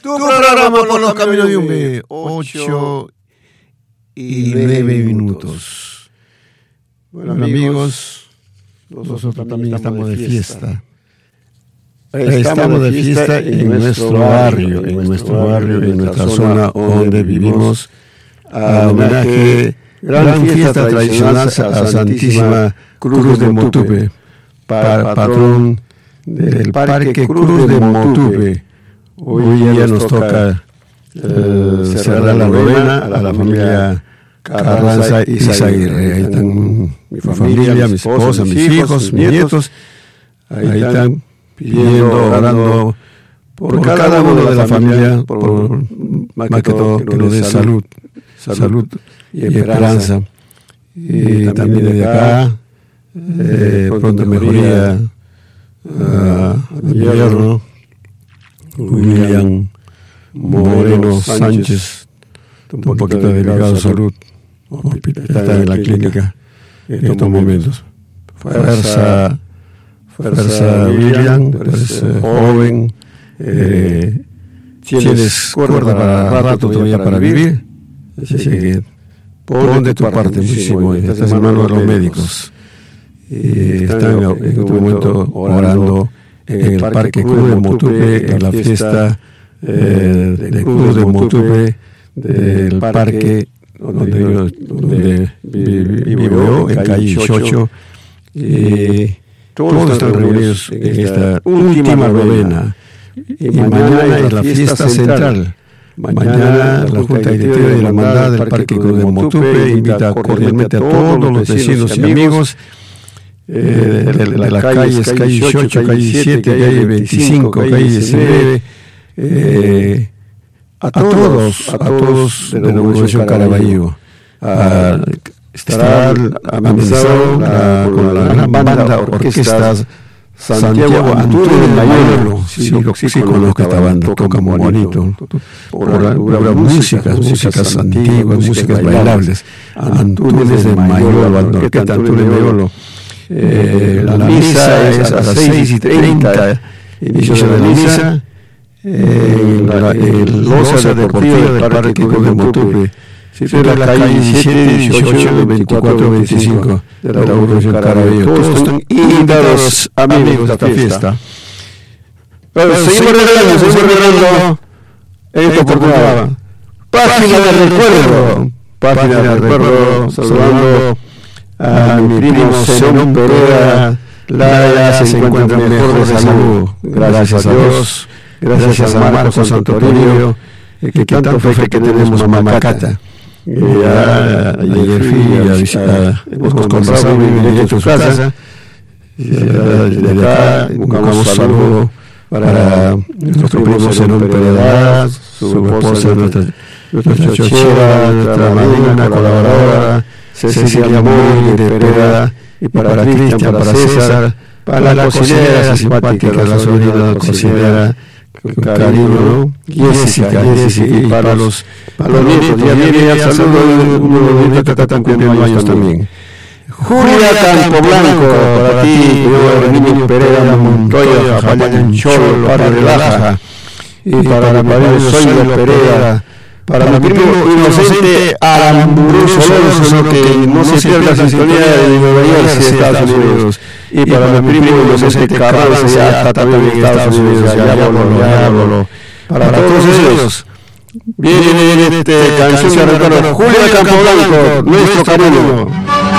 Tu programa por los caminos de Yumbe, 8:09. Bueno, amigos, nosotros también estamos de fiesta. Estamos de fiesta en nuestro barrio, en nuestra zona donde vivimos, a homenaje, gran fiesta tradicional a Santísima Cruz de Motupe, patrón del Parque Cruz de Motupe. Hoy día nos toca cerrar la novena a la familia Carranza y Zaguirre. Ahí están mi familia, mi esposa, mis hijos, mis nietos. Ahí están pidiendo, orando por cada uno de la familia, más que todo que nos dé salud y esperanza. Y también desde acá, pronto mejoría a mi yerno, William Moreno Sánchez, un poquito delicado de salud, está en la clínica en estos momentos. Fuerza William, eres joven, tienes cuerda para rato todavía para vivir, así que pon de tu parte muchísimo, estás en manos de los médicos. Están en este momento orando en el Parque Cruz de Motupe, en la fiesta de Cruz de Motupe, del parque donde vivo yo, en calle Xocho. Todos están reunidos en esta última novena. Y mañana es la fiesta central. Mañana la Junta Directiva de la Hermandad del Parque Cruz de Motupe invita cordialmente a todos los vecinos y amigos de las calles, calle 8, calle 17, calle 25, calle 19, a todos de la Universidad Caraballo. Estará amenizado con la gran banda orquesta Santiago Antunes de Mayolo. Sí conozco esta banda, toca muy bonito. Por músicas antiguas, músicas bailables. Antunes de Mayolo, orquesta Antunes de Mayolo. La misa es a las 6:30, inicio de la misa, en loza deportiva del Parque Cruz de Motupe, de la calle 17, 18, 24, 25 de la Universidad Caraballo. Todos están invitados, amigos, a esta fiesta. Seguimos regalando en esta oportunidad página de recuerdo, saludando a mi primo Zenón Pereira. Ya se encuentra mejor de salud, gracias a Dios, gracias a Marcos Santorio, que tanto fe que tenemos a Mamacata. Ayer fui a visitar, hemos conversado muy bien en su casa. Desde acá buscamos saludo para nuestro primo Zenón Pereira, su esposa, nuestra chochera, nuestra madrina, colaboradora, Cecilia Moy de Pereira, y para Cristian, para César, para la cocinera simpática, la sobrina cocinera, con cariño, ¿no? Jessica, y para los nietos, ya saludo a uno de los nietos que están cumpliendo años también. Julia Campoblanco, para ti, Herminio Pereira Montoya, Japayán Cholo, barrio de Laja, y para mi padrino Soylo Pereira, para mi primo Inocente Aramburuso Alonso, que no se pierda la sintonía de Nueva York, Estados Unidos. Y para mi primo Inocente Carranza, ya está también en Estados Unidos, ya hablo. Para todos ellos, viene canción de recuerdo, Julia Campoblanco, nuestro cariño.